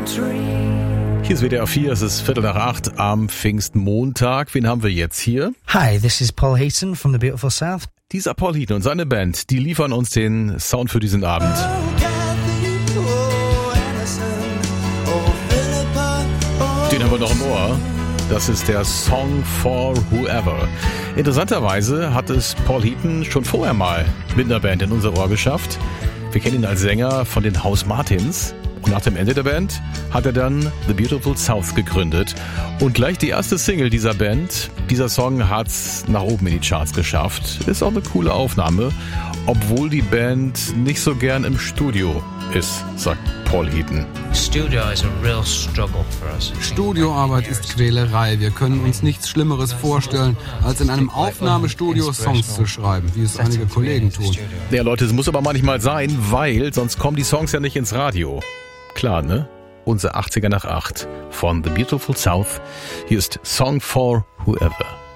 Hier ist WDR 4, es ist 7:45 am Pfingstmontag. Wen haben wir jetzt hier? Hi, this is Paul Heaton from the Beautiful South. Dieser Paul Heaton und seine Band, die liefern uns den Sound für diesen Abend. Den haben wir noch im Ohr. Das ist der Song for Whoever. Interessanterweise hat es Paul Heaton schon vorher mal mit einer Band in unser Ohr geschafft. Wir kennen ihn als Sänger von den House Martins. Und nach dem Ende der Band hat er dann The Beautiful South gegründet. Und gleich die erste Single dieser Band, dieser Song hat's nach oben in die Charts geschafft. Ist auch eine coole Aufnahme, obwohl die Band nicht so gern im Studio ist, sagt Paul Heaton. Studioarbeit ist Quälerei. Wir können uns nichts Schlimmeres vorstellen, als in einem Aufnahmestudio Songs zu schreiben, wie es einige Kollegen tun. Ja, Leute, es muss aber manchmal sein, weil sonst kommen die Songs ja nicht ins Radio. Klar, ne? Unser 80er nach 8 von The Beautiful South. Hier ist Song for Whoever.